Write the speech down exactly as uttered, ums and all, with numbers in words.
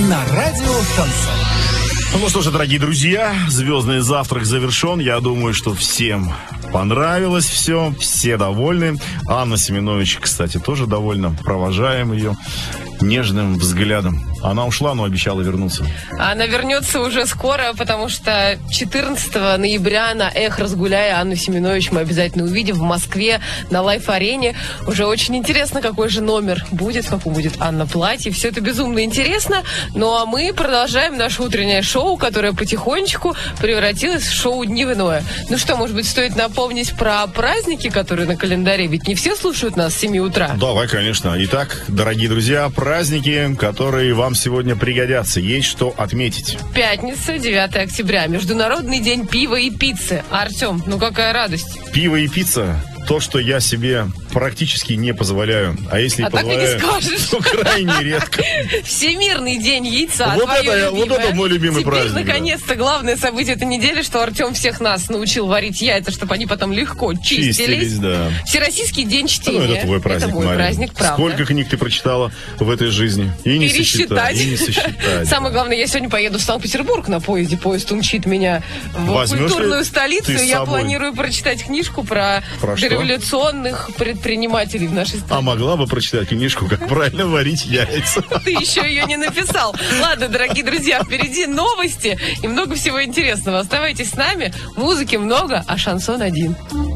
на радио «Шансон». Ну что же, дорогие друзья, звездный завтрак завершен. Я думаю, что всем понравилось все, все довольны. Анна Семенович, кстати, тоже довольна. Провожаем ее нежным взглядом. Она ушла, но обещала вернуться. Она вернется уже скоро, потому что четырнадцатого ноября на «Эх, разгуляй» Анну Семенович мы обязательно увидим в Москве на Лайф-арене. Уже очень интересно, какой же номер будет, в каком будет Анна платье. Все это безумно интересно. Ну а мы продолжаем наше утреннее шоу, которое потихонечку превратилось в шоу дневное. Ну что, может быть, стоит напомнить про праздники, которые на календаре? Ведь не все слушают нас с семи утра. Давай, конечно. Итак, дорогие друзья, праздники, которые вам сегодня пригодятся. Есть что отметить. Пятница, девятое октября. Международный день пива и пиццы. Артем, ну какая радость. Пиво и пицца. То, что я себе практически не позволяю. А если а и позволяю, то крайне редко. Всемирный день яйца. Вот это, вот это мой любимый Теперь, праздник. наконец-то, да. Главное событие этой недели, что Артем всех нас научил варить яйца, чтобы они потом легко чистились. Чистились, да. Всероссийский день чтения. Ну, это твой праздник, это мой Мария. праздник, правда. Сколько книг ты прочитала в этой жизни? И не Пересчитать. сосчитать. И не сосчитать. Самое главное, я сегодня поеду в Санкт-Петербург на поезде. Поезд умчит меня в Возьмешь культурную столицу. И я собой? планирую прочитать книжку про, про дореволюционных предпринимателей в нашей стране. А могла бы прочитать книжку, как правильно варить яйца. Ты еще ее не написал. Ладно, дорогие друзья, впереди новости и много всего интересного. Оставайтесь с нами. Музыки много, а шансон один.